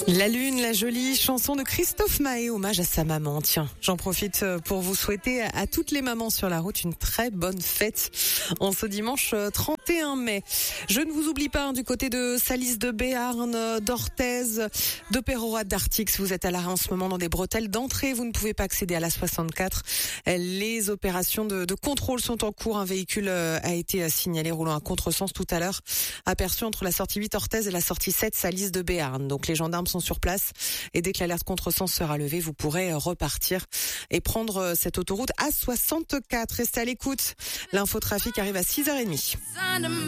La Lune, la jolie chanson de Christophe Maé, hommage à sa maman. Tiens, j'en profite pour vous souhaiter à toutes les mamans sur la route une très bonne fête en ce dimanche 31 mai. Je ne vous oublie pas du côté de Salis de Béarn, d'Orthez, de Pérorat, d'Artix. Vous êtes à l'arrêt en ce moment dans des bretelles d'entrée. Vous ne pouvez pas accéder à la 64. Les opérations de contrôle sont en cours. Un véhicule a été signalé roulant à contresens tout à l'heure, aperçu entre la sortie 8 Orthez et la sortie 7 Salis de Béarn. Donc les gendarmes sont sur place et dès que l'alerte contresens sera levée, vous pourrez repartir et prendre cette autoroute A64. Restez à l'écoute. L'infotrafic arrive à 6h30.